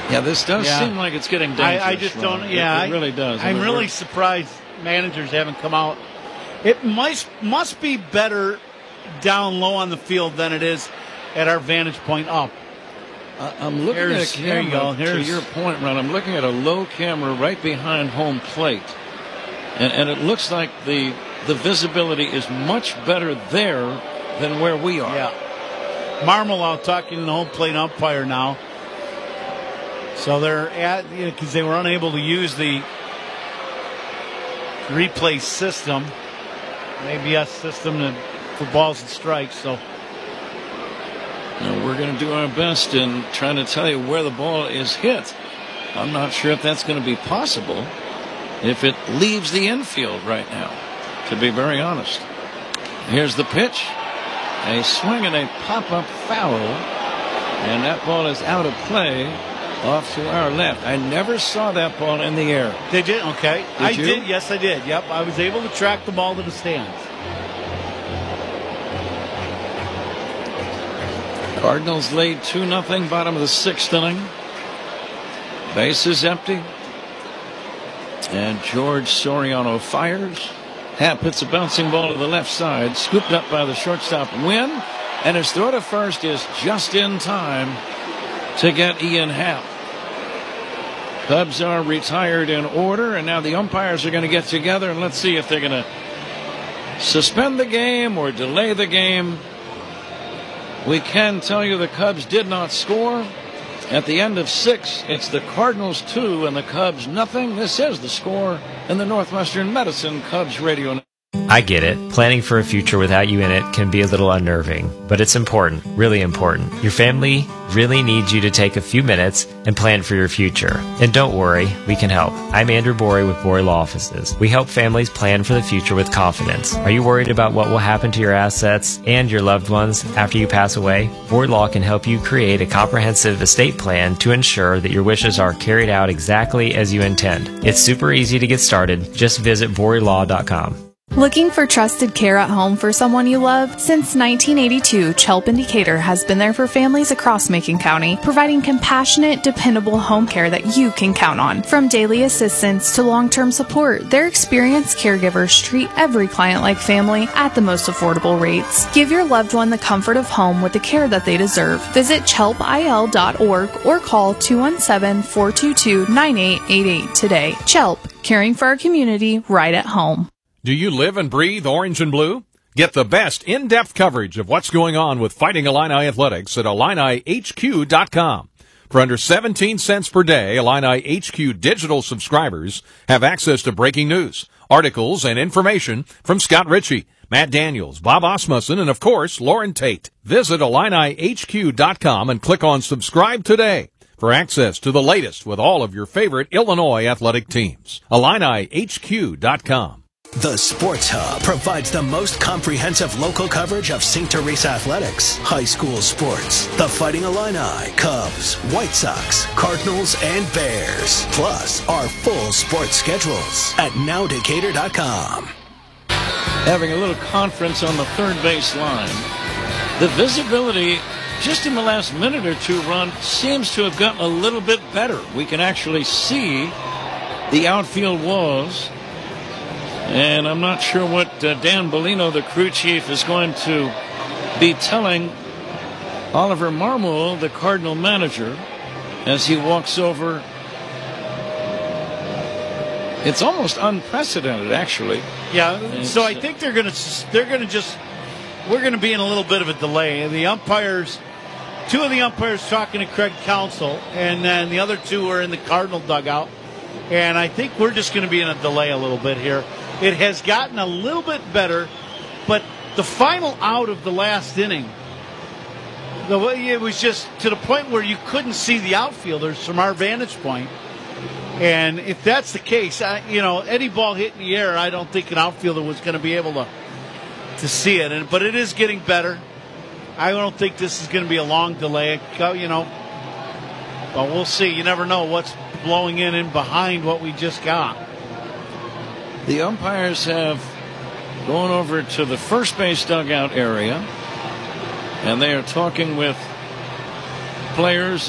Yeah, this does seem like it's getting dangerous. I just don't. Yeah, it really does. I'm really surprised managers haven't come out. It must be better down low on the field than it is at our vantage point up. I'm looking at a camera. To your point, Ron, I'm looking at a low camera right behind home plate, and it looks like the visibility is much better there than where we are. Yeah. Marmelau talking to the home plate umpire now. So they're at, because they were unable to use the replay system, ABS system for balls and strikes. So we're going to do our best in trying to tell you where the ball is hit. I'm not sure if that's going to be possible if it leaves the infield right now, to be very honest. Here's the pitch. A swing and a pop-up foul. And that ball is out of play off to our left. I never saw that ball in the air. Did you? Okay. Did you? Did. Yes, I did. Yep. I was able to track the ball to the stands. Cardinals lead 2-0, bottom of the 6th inning. Base is empty. And George Soriano fires. Happ hits a bouncing ball to the left side, scooped up by the shortstop Wynn, and his throw to first is just in time to get Ian Happ. Cubs are retired in order, and now the umpires are going to get together, and let's see if they're going to suspend the game or delay the game. We can tell you the Cubs did not score. At the end of 6, it's the Cardinals 2 and the Cubs nothing. This is the score in the Northwestern Medicine Cubs Radio. I get it. Planning for a future without you in it can be a little unnerving, but it's important, really important. Your family really needs you to take a few minutes and plan for your future. And don't worry, we can help. I'm Andrew Borey with Borey Law Offices. We help families plan for the future with confidence. Are you worried about what will happen to your assets and your loved ones after you pass away? Borey Law can help you create a comprehensive estate plan to ensure that your wishes are carried out exactly as you intend. It's super easy to get started. Just visit BoreyLaw.com. Looking for trusted care at home for someone you love? Since 1982, Chelp and Decatur has been there for families across Macon County, providing compassionate, dependable home care that you can count on. From daily assistance to long-term support, their experienced caregivers treat every client like family at the most affordable rates. Give your loved one the comfort of home with the care that they deserve. Visit chelpil.org or call 217-422-9888 today. Chelp, caring for our community right at home. Do you live and breathe orange and blue? Get the best in-depth coverage of what's going on with Fighting Illini Athletics at IlliniHQ.com. For under 17 cents per day, Illini HQ digital subscribers have access to breaking news, articles, and information from Scott Ritchie, Matt Daniels, Bob Osmussen, and of course, Lauren Tate. Visit IlliniHQ.com and click on subscribe today for access to the latest with all of your favorite Illinois athletic teams. IlliniHQ.com. The Sports Hub provides the most comprehensive local coverage of St. Teresa athletics, high school sports, the Fighting Illini, Cubs, White Sox, Cardinals, and Bears, plus our full sports schedules at NowDecatur.com. Having a little conference on the third base line. The visibility just in the last minute or two, Ron, seems to have gotten a little bit better. We can actually see the outfield walls. And I'm not sure what Dan Bellino, the crew chief, is going to be telling Oliver Marmol, the Cardinal manager, as he walks over. It's almost unprecedented, actually. Yeah, so I think we're going to be in a little bit of a delay. The umpires, two of the umpires talking to Craig Counsell, and then the other two are in the Cardinal dugout. And I think we're just going to be in a delay a little bit here. It has gotten a little bit better, but the final out of the last inning, it was just to the point where you couldn't see the outfielders from our vantage point. And if that's the case, any ball hit in the air, I don't think an outfielder was going to be able to see it. But it is getting better. I don't think this is going to be a long delay, but we'll see. You never know what's blowing in behind what we just got. The umpires have gone over to the first base dugout area, and they are talking with players